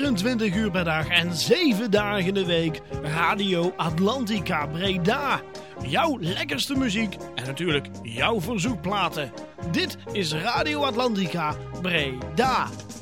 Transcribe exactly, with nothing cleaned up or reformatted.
vierentwintig uur per dag en zeven dagen in de week Radio Atlantica Breda. Jouw lekkerste muziek en natuurlijk jouw verzoekplaten. Dit is Radio Atlantica Breda.